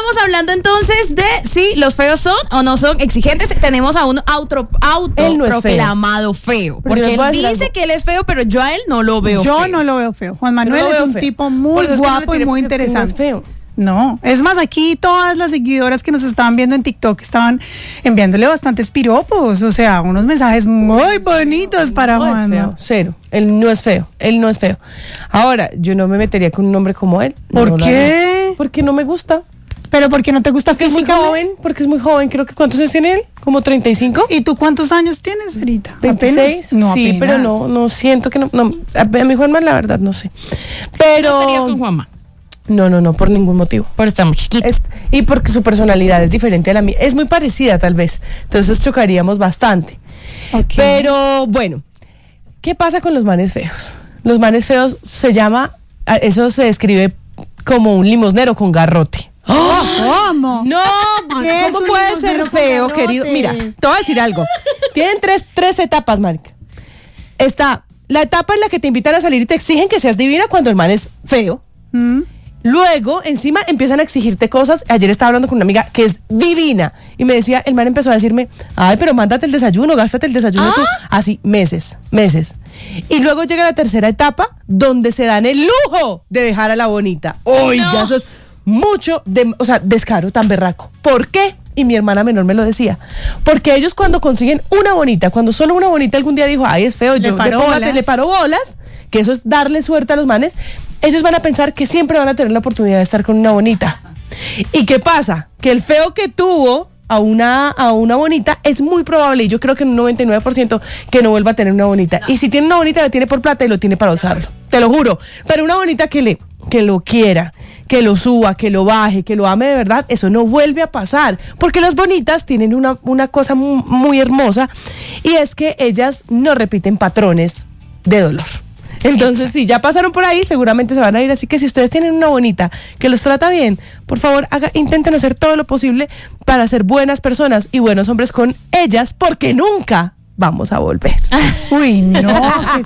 estábamos hablando entonces de si los feos son o no son exigentes. Tenemos a un autoproclamado feo. Porque él dice que él es feo, pero yo a él no lo veo feo. Yo no lo veo feo. Juan Manuel es un tipo muy guapo y muy interesante. Es feo. No, es más, aquí todas las seguidoras que nos estaban viendo en TikTok estaban enviándole bastantes piropos, o sea, unos mensajes muy bonitos para Juan. No es feo, cero. Él no es feo. Ahora, yo no me metería con un hombre como él. ¿Por qué? Porque no me gusta. ¿Pero porque no te gusta físicamente? Porque es muy joven. Creo que ¿cuántos años tiene él? ¿Como 35? ¿Y tú cuántos años tienes ahorita? 26. No, sí, apenas. pero no siento que no. A mi Juanma, la verdad, no sé. Pero ¿No estarías con Juanma? No, por ningún motivo. Por estar muy chiquito. Y porque su personalidad es diferente a la mía. Es muy parecida, tal vez. Entonces chocaríamos bastante. Okay. Pero bueno, ¿qué pasa con los manes feos? Los manes feos eso se describe como un limosnero con garrote. ¿Cómo? No, ¿cómo puede ser feo, querido? Mira, te voy a decir algo. Tienen tres etapas, marica. Está la etapa en la que te invitan a salir y te exigen que seas divina cuando el man es feo. Luego, encima, empiezan a exigirte cosas. Ayer estaba hablando con una amiga que es divina y me decía, el man empezó a decirme, ay, pero mándate el desayuno, gástate el desayuno tú. Así, meses. Y luego llega la tercera etapa donde se dan el lujo de dejar a la bonita. Oiga, eso es mucho, descaro tan berraco. ¿Por qué? Y mi hermana menor me lo decía. Porque ellos cuando consiguen una bonita, cuando solo una bonita algún día dijo, ay, es feo, le paro bolas, que eso es darle suerte a los manes, ellos van a pensar que siempre van a tener la oportunidad de estar con una bonita. ¿Y qué pasa? Que el feo que tuvo a una bonita es muy probable, y yo creo que en un 99% que no vuelva a tener una bonita. Y si tiene una bonita, la tiene por plata y lo tiene para usarlo. Te lo juro. Pero una bonita que lo quiera, que lo suba, que lo baje, que lo ame de verdad, eso no vuelve a pasar. Porque las bonitas tienen una cosa muy hermosa, y es que ellas no repiten patrones de dolor. Entonces, si ya pasaron por ahí, seguramente se van a ir. Así que si ustedes tienen una bonita que los trata bien, por favor, intenten hacer todo lo posible para ser buenas personas y buenos hombres con ellas, porque nunca vamos a volver. Uy, no, qué